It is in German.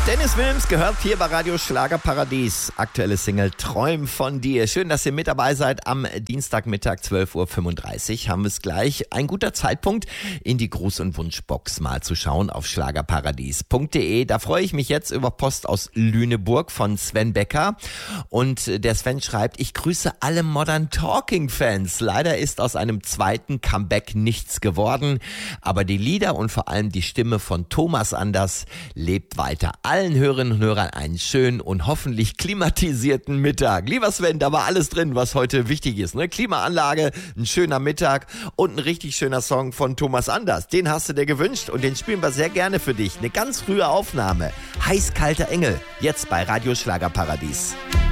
Dennis Wilms gehört hier bei Radio Schlagerparadies. Aktuelle Single Träum von dir. Schön, dass ihr mit dabei seid. Am Dienstagmittag 12.35 Uhr haben wir es gleich. Ein guter Zeitpunkt, in die Gruß- und Wunschbox mal zu schauen auf schlagerparadies.de. Da freue ich mich jetzt über Post aus Lüneburg von Sven Becker. Und der Sven schreibt, ich grüße alle Modern Talking Fans. Leider ist aus einem zweiten Comeback nichts geworden. Aber die Lieder und vor allem die Stimme von Thomas Anders lebt weiter. Allen Hörerinnen und Hörern einen schönen und hoffentlich klimatisierten Mittag. Lieber Sven, da war alles drin, was heute wichtig ist. Ne? Klimaanlage, ein schöner Mittag und ein richtig schöner Song von Thomas Anders. Den hast du dir gewünscht und den spielen wir sehr gerne für dich. Eine ganz frühe Aufnahme. Heiß-kalter Engel, jetzt bei Radio Schlagerparadies.